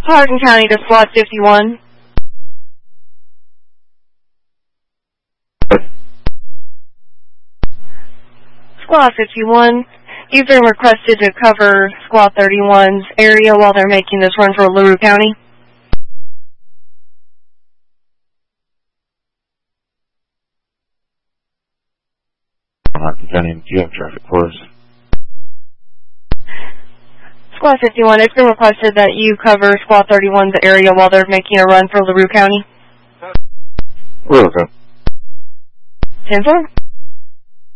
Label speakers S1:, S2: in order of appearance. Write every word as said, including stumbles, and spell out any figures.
S1: Hardin County to Squad fifty-one. Squad fifty-one, you've been requested to cover Squad thirty-one's area while they're making this run for LaRue County.
S2: Hardin County, do you have traffic for us?
S1: Squad fifty-one, it's been requested that you cover Squad thirty-one's area while they're making a run for LaRue County.
S2: We're okay.
S1: ten four.